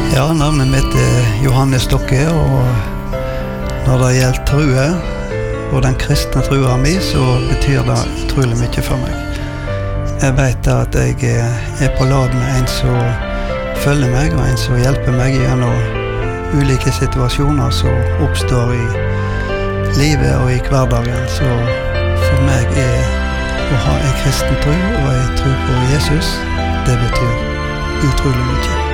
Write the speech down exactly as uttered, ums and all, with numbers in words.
Ja, navnet mitt er Johannes Stokke, og når det gjelder true, og den kristne trua mi, så betyr det utrolig mye for meg. Jeg vet at jeg er på lag med en som følger meg, og en som hjelper meg gjennom ulike situasjoner som oppstår i livet og i hverdagen. Så for meg er å ha en kristen tro, og jeg tror på Jesus, det betyr utrolig mye.